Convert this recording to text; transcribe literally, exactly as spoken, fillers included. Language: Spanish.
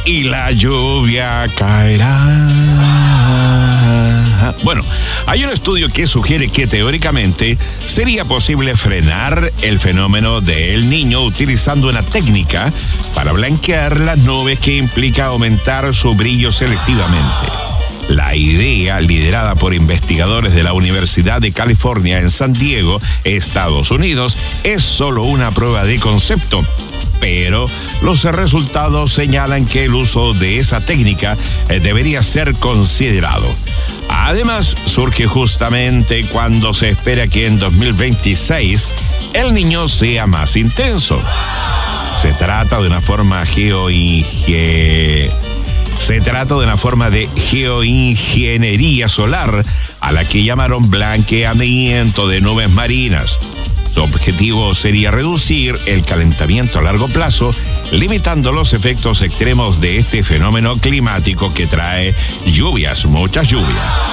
y la lluvia caerá. Bueno, hay un estudio que sugiere que teóricamente sería posible frenar el fenómeno del Niño utilizando una técnica para blanquear las nubes que implica aumentar su brillo selectivamente. La idea, liderada por investigadores de la Universidad de California en San Diego, Estados Unidos, es solo una prueba de concepto. Pero los resultados señalan que el uso de esa técnica eh, debería ser considerado. Además, surge justamente cuando se espera que en dos mil veintiséis el Niño sea más intenso. Se trata de una forma geoinge... Se trata de una forma de geoingeniería solar a la que llamaron blanqueamiento de nubes marinas. Su objetivo sería reducir el calentamiento a largo plazo, limitando los efectos extremos de este fenómeno climático que trae lluvias, muchas lluvias.